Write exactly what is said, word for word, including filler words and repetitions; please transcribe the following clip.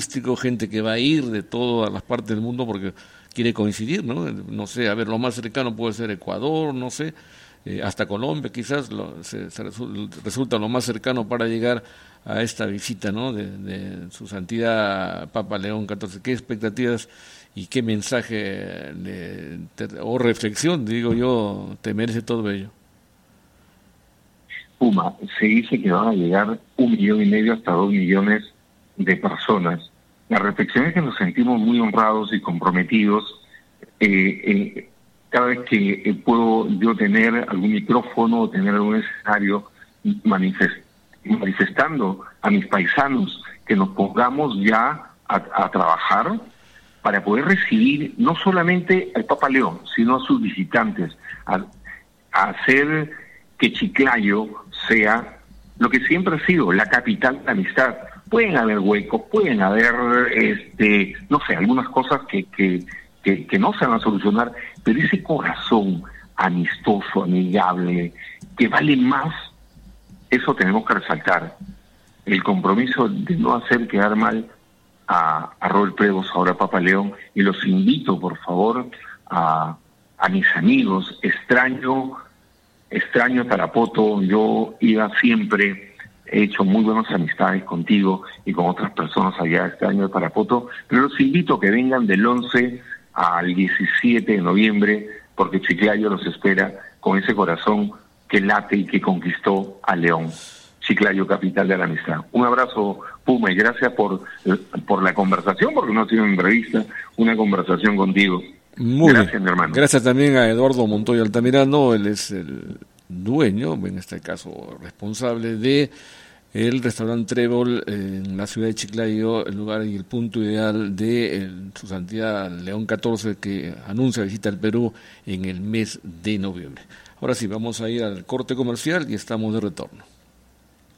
turístico, gente que va a ir de todas las partes del mundo porque quiere coincidir, ¿no? No sé, a ver, lo más cercano puede ser Ecuador, no sé, eh, hasta Colombia quizás lo, se, se resulta, resulta lo más cercano para llegar a esta visita, ¿no? De, de su santidad Papa León catorce. ¿Qué expectativas y qué mensaje de, de, o reflexión, digo yo, te merece todo ello? Puma, se dice que van a llegar un millón y medio hasta dos millones de personas. La reflexión es que nos sentimos muy honrados y comprometidos. Eh, eh, cada vez que eh, puedo yo tener algún micrófono o tener algún escenario manifest, manifestando a mis paisanos que nos pongamos ya a, a trabajar para poder recibir no solamente al Papa León, sino a sus visitantes, a, a hacer que Chiclayo sea lo que siempre ha sido, la capital de la amistad. Pueden haber huecos, pueden haber, este, no sé, algunas cosas que, que, que, que no se van a solucionar, pero ese corazón amistoso, amigable, que vale más, eso tenemos que resaltar. El compromiso de no hacer quedar mal a, a Robert Pregos, ahora Papa León, y los invito, por favor, a, a mis amigos. Extraño, extraño Tarapoto, yo iba siempre, he hecho muy buenas amistades contigo y con otras personas allá, extraño de Tarapoto, pero los invito a que vengan del once al diecisiete de noviembre, porque Chiclayo los espera con ese corazón que late y que conquistó a León. Chiclayo, capital de la amistad. Un abrazo, Puma, y gracias por, por la conversación, porque no ha sido una entrevista, una conversación contigo. Muy gracias, bien. Mi hermano. Gracias también a Eduardo Montoya Altamirano, él es el dueño, en este caso responsable de el restaurante Trébol en la ciudad de Chiclayo, el lugar y el punto ideal de el, su santidad León catorce, que anuncia visita al Perú en el mes de noviembre. Ahora sí, vamos a ir al corte comercial y estamos de retorno.